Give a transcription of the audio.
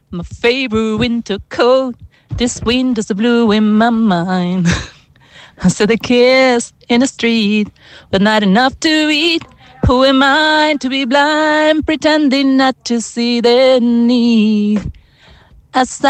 My favorite winter coat. This wind is blue in my mind. I said a kiss in the street, but not enough to eat. Who am I to be blind, pretending not to see the need? As